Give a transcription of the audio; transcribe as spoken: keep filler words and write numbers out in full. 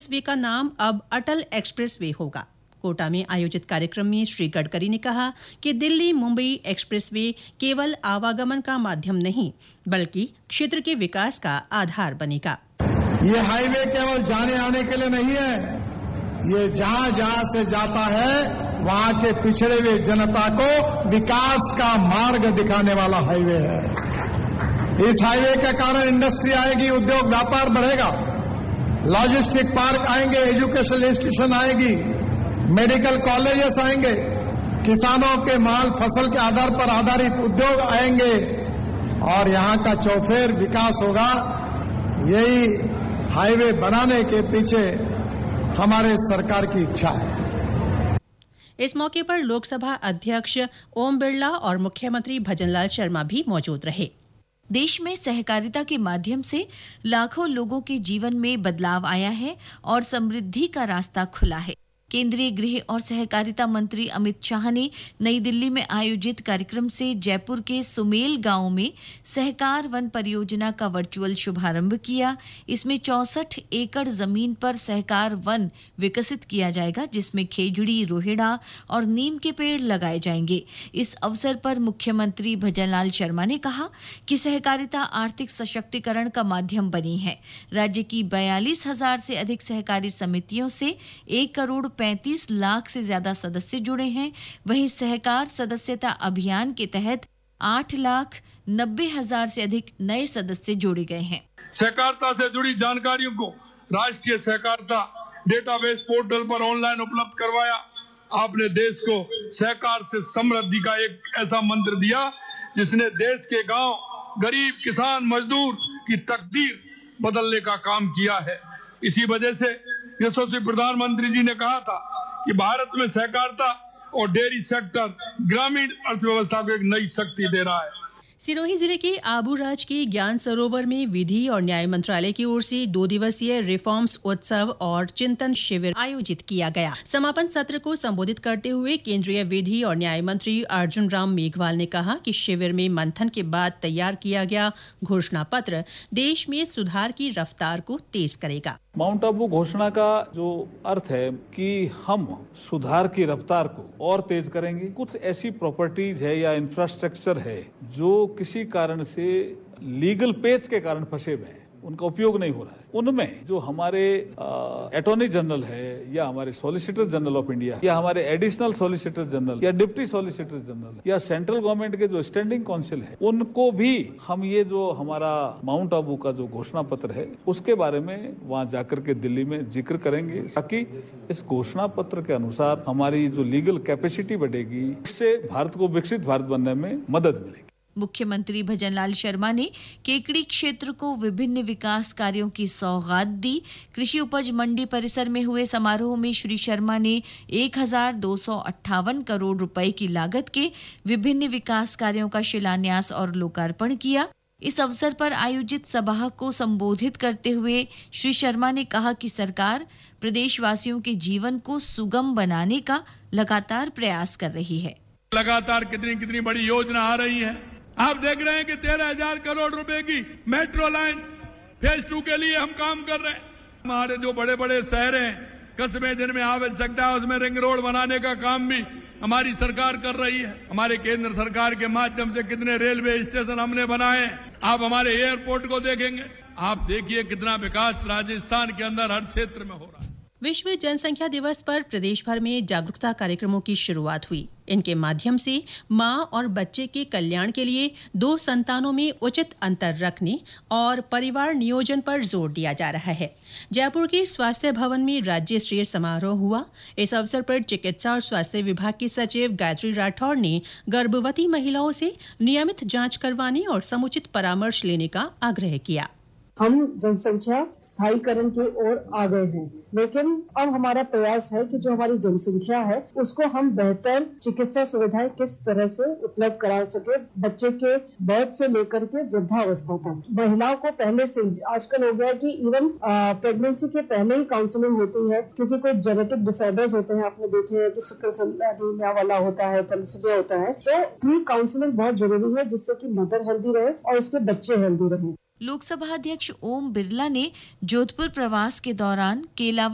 Expressway का नाम अब अटल एक्सप्रेसवे होगा। कोटा में आयोजित कार्यक्रम में श्री गडकरी ने कहा कि दिल्ली मुंबई एक्सप्रेसवे केवल आवागमन का माध्यम नहीं बल्कि क्षेत्र के विकास का आधार बनेगा। ये हाईवे केवल जाने आने के लिए नहीं है, ये जहां जहां से जाता है वहां के पिछड़े हुए जनता को विकास का मार्ग दिखाने वाला हाईवे है। इस हाईवे के कारण इंडस्ट्री आएगी, उद्योग व्यापार बढ़ेगा, लॉजिस्टिक पार्क आएंगे, एजुकेशनल इंस्टीट्यूशन आएगी, मेडिकल कॉलेजेस आएंगे, किसानों के माल फसल के आधार पर आधारित उद्योग आएंगे और यहां का चौफेर विकास होगा। यही हाईवे बनाने के पीछे हमारे सरकार की इच्छा है। इस मौके पर लोकसभा अध्यक्ष ओम बिरला और मुख्यमंत्री भजनलाल शर्मा भी मौजूद रहे। देश में सहकारिता के माध्यम से लाखों लोगों के जीवन में बदलाव आया है और समृद्धि का रास्ता खुला है। केंद्रीय गृह और सहकारिता मंत्री अमित शाह ने नई दिल्ली में आयोजित कार्यक्रम से जयपुर के सुमेल गांव में सहकार वन परियोजना का वर्चुअल शुभारंभ किया। इसमें चौसठ एकड़ जमीन पर सहकार वन विकसित किया जाएगा, जिसमें खेजड़ी, रोहिड़ा और नीम के पेड़ लगाए जाएंगे। इस अवसर पर मुख्यमंत्री भजनलाल शर्मा ने कहा कि सहकारिता आर्थिक सशक्तिकरण का माध्यम बनी है। राज्य की बयालीस हजार से अधिक सहकारी समितियों से एक करोड़ पैंतीस लाख से ज्यादा सदस्य जुड़े हैं। वहीं सहकार सदस्यता अभियान के तहत आठ लाख नब्बे हजार से अधिक नए सदस्य जोड़े गए हैं। सहकारिता से जुड़ी जानकारियों को राष्ट्रीय सहकारिता डेटाबेस पोर्टल पर ऑनलाइन उपलब्ध करवाया। आपने देश को सहकार से समृद्धि का एक ऐसा मंत्र दिया जिसने देश के गांव, गरीब, किसान, मजदूर की तकदीर बदलने का काम किया है। इसी वजह से यशस्वी प्रधानमंत्री जी ने कहा था कि भारत में सहकारिता और डेयरी सेक्टर ग्रामीण अर्थव्यवस्था को एक नई शक्ति दे रहा है। सिरोही जिले के आबूराज के ज्ञान सरोवर में विधि और न्याय मंत्रालय की ओर से दो दिवसीय रिफॉर्म्स उत्सव और चिंतन शिविर आयोजित किया गया। समापन सत्र को संबोधित करते हुए केंद्रीय विधि और न्याय मंत्री अर्जुन राम मेघवाल ने कहा कि शिविर में मंथन के बाद तैयार किया गया घोषणा पत्र देश में सुधार की रफ्तार को तेज करेगा। माउंट आबू घोषणा का जो अर्थ है कि हम सुधार की रफ्तार को और तेज करेंगे। कुछ ऐसी प्रॉपर्टीज है या इंफ्रास्ट्रक्चर है जो किसी कारण से लीगल पेच के कारण फंसे हुए हैं, उनका उपयोग नहीं हो रहा है। उनमें जो हमारे अटॉर्नी जनरल है या हमारे सॉलिसिटर जनरल ऑफ इंडिया या हमारे एडिशनल सॉलिसिटर जनरल या डिप्टी सॉलिसिटर जनरल या सेंट्रल गवर्नमेंट के जो स्टैंडिंग काउंसिल है, उनको भी हम ये जो हमारा माउंट आबू का जो घोषणा पत्र है उसके बारे में वहां जाकर के दिल्ली में जिक्र करेंगे, ताकि इस घोषणा पत्र के अनुसार हमारी जो लीगल कैपेसिटी बढ़ेगी, इससे भारत को विकसित भारत बनने में मदद मिलेगी। मुख्यमंत्री भजनलाल शर्मा ने केकड़ी क्षेत्र को विभिन्न विकास कार्यों की सौगात दी। कृषि उपज मंडी परिसर में हुए समारोह में श्री शर्मा ने एक हजार दो सौ अट्ठावन करोड़ रुपए की लागत के विभिन्न विकास कार्यों का शिलान्यास और लोकार्पण किया। इस अवसर पर आयोजित सभा को संबोधित करते हुए श्री शर्मा ने कहा कि सरकार प्रदेशवासियों के जीवन को सुगम बनाने का लगातार प्रयास कर रही है। लगातार कितनी कितनी बड़ी योजना आ रही है। आप देख रहे हैं कि तेरह हजार करोड़ रुपए की मेट्रो लाइन फेज टू के लिए हम काम कर रहे हैं। हमारे जो बड़े बड़े शहर हैं, कस्बे जिनमें आवश्यकता है, उसमें रिंग रोड बनाने का काम भी हमारी सरकार कर रही है। हमारे केंद्र सरकार के माध्यम से कितने रेलवे स्टेशन हमने बनाए हैं। आप हमारे एयरपोर्ट को देखेंगे, आप देखिए कितना विकास राजस्थान के अंदर हर क्षेत्र में हो रहा है। विश्व जनसंख्या दिवस पर प्रदेश भर में जागरूकता कार्यक्रमों की शुरुआत हुई। इनके माध्यम से मां और बच्चे के कल्याण के लिए दो संतानों में उचित अंतर रखने और परिवार नियोजन पर जोर दिया जा रहा है। जयपुर के स्वास्थ्य भवन में राज्य स्तरीय समारोह हुआ। इस अवसर पर चिकित्सा और स्वास्थ्य विभाग की सचिव गायत्री राठौड़ ने गर्भवती महिलाओं से नियमित जांच करवाने और समुचित परामर्श लेने का आग्रह किया। हम जनसंख्या स्थायीकरण की ओर आ गए हैं, लेकिन अब हमारा प्रयास है कि जो हमारी जनसंख्या है उसको हम बेहतर चिकित्सा सुविधाएं किस तरह से उपलब्ध करा सके, बच्चे के बर्थ से लेकर के वृद्धावस्था तक। महिलाओं को पहले से आजकल हो गया है कि इवन प्रेगनेंसी के पहले ही काउंसलिंग होती है, क्योंकि कोई जेनेटिक डिसऑर्डर्स होते हैं, आपने देखे हैं कि सिकल सेल एनीमिया वाला होता है, थैलेसीमिया होता है, तो प्री काउंसलिंग बहुत जरूरी है जिससे कि मदर हेल्दी रहे और उसके बच्चे हेल्दी रहे। लोकसभा अध्यक्ष ओम बिरला ने जोधपुर प्रवास के दौरान केलावा